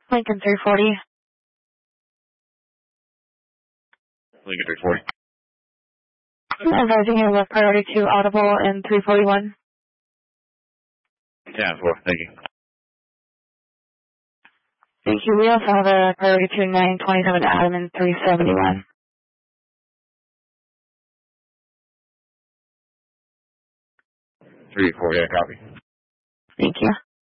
Lincoln 340. Lincoln 340. Advising you left priority 2 audible and 341. 10-4, thank you. Thank you. We also have a priority 2 927 Adam and 371. 340, yeah, copy. Thank you.